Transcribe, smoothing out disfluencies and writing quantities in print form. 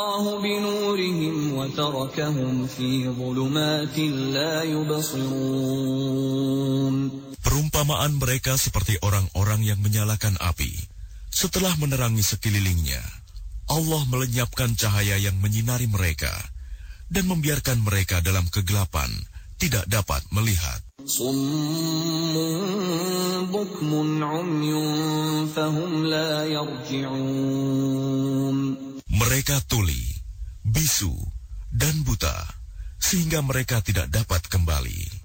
بنورهم وتركهم في ظلمات لا يبصرون. Perumpamaan mereka seperti orang-orang yang menyalakan api. Setelah menerangi sekelilingnya, Allah melenyapkan cahaya yang menyinari mereka dan membiarkan mereka dalam kegelapan, tidak dapat melihat. Mereka tuli, bisu, dan buta, sehingga mereka tidak dapat kembali.